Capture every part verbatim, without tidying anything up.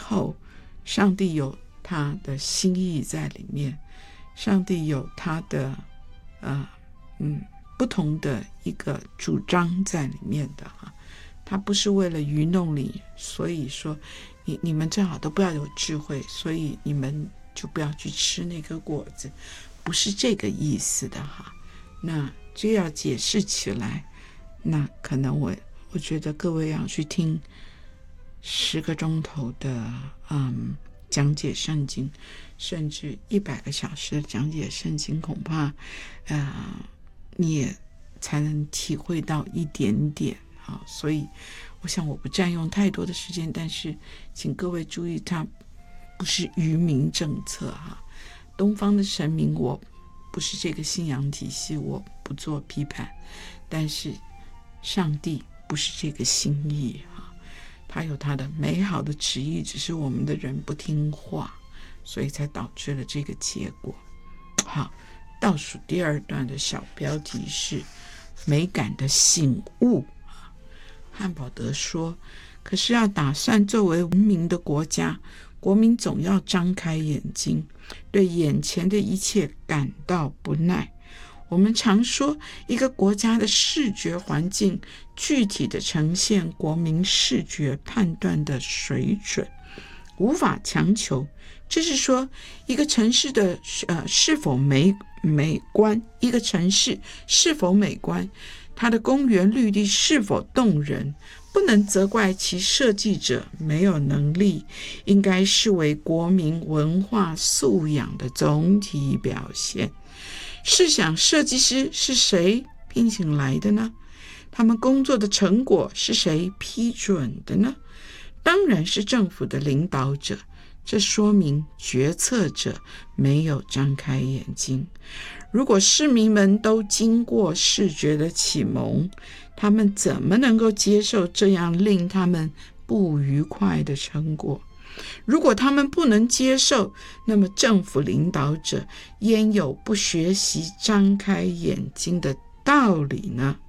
后上帝有他的心意在里面，上帝有他的呃嗯不同的一个主张在里面的哈，他不是为了愚弄你，所以说你你们最好都不要有智慧，所以你们就不要去吃那个果子，不是这个意思的哈。那这要解释起来，那可能我我觉得各位要去听十个钟头的嗯讲解圣经，甚至一百个小时的讲解圣经，恐怕呃你也才能体会到一点点啊。所以我想我不占用太多的时间，但是请各位注意，它不是愚民政策哈。东方的神明我不是这个信仰体系，我不做批判，但是上帝不是这个心意哈，他有他的美好的旨意，只是我们的人不听话，所以才导致了这个结果。好，倒数第二段的小标题是美感的醒悟。汉堡德说，可是要打算作为文明的国家，国民总要张开眼睛，对眼前的一切感到不耐。我们常说，一个国家的视觉环境具体的呈现国民视觉判断的水准，无法强求。这是说，一个城市的呃是否美美观，一个城市是否美观，它的公园绿地是否动人，不能责怪其设计者没有能力，应该视为国民文化素养的总体表现。试想，设计师是谁聘请来的呢？他们工作的成果是谁批准的呢？当然是政府的领导者。这说明决策者没有张开眼睛。如果市民们都经过视觉的启蒙，他们怎么能够接受这样令他们不愉快的成果？如果他们不能接受，那么政府领导者焉有不学习张开眼睛的道理呢？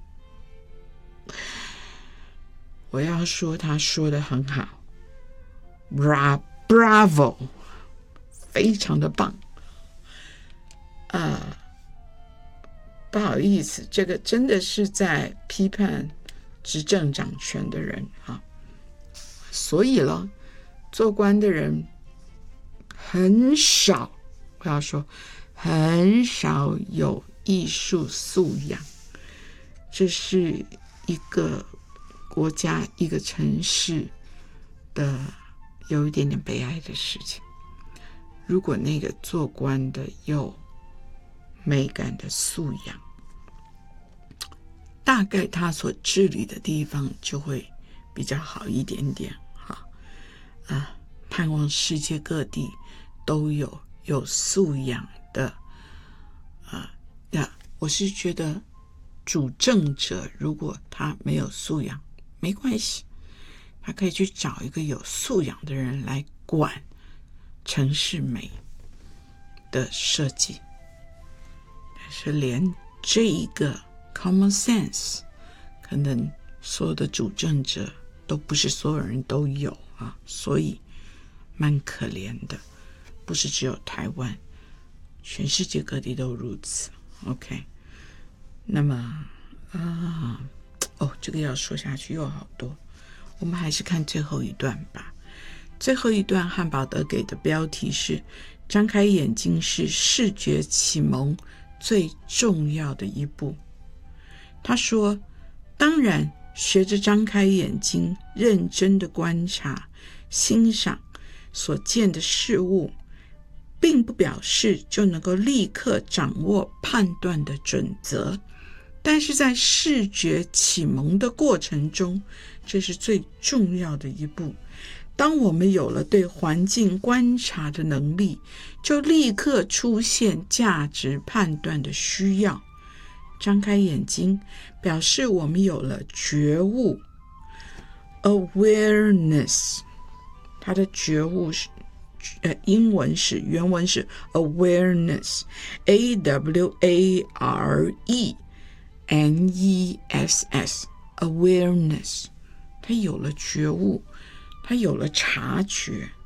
我要说，他说得很好， Bra Bravo， 非常的棒。呃，不好意思，这个真的是在批判执政掌权的人啊。所以了，做官的人很少，我要说很少有艺术素养，这是一个国家、一个城市的有一点点悲哀的事情。如果那个做官的有美感的素养，大概他所治理的地方就会比较好一点点哈。啊，盼望世界各地都有有素养的啊呀，我是觉得主政者如果他没有素养没关系，他可以去找一个有素养的人来管城市美的设计。但是连这一个 common sense 可能所有的主政者都不是所有人都有啊，所以蛮可怜的。不是只有台湾，全世界各地都如此。 OK， 那么啊，哦，这个要说下去又好多，我们还是看最后一段吧。最后一段汉堡德给的标题是张开眼睛是视觉启蒙最重要的一步。他说，当然学着张开眼睛，认真的观察欣赏所见的事物，并不表示就能够立刻掌握判断的准则，但是在视觉启蒙的过程中，这是最重要的一步。当我们有了对环境观察的能力，就立刻出现价值判断的需要。张开眼睛表示我们有了觉悟 awareness， 它的觉悟是呃，英文是原文是 awareness A W A R E N E S S awareness， 它有了觉悟，他有了察觉，